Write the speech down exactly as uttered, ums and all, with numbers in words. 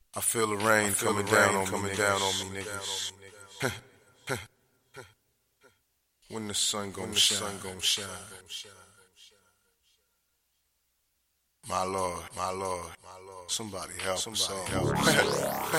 I feel the rain feel coming the down rain on coming me, down on me, niggas. When the sun gon' shine, sun gon' shine. My Lord, my Lord, my Lord. Somebody help, somebody help.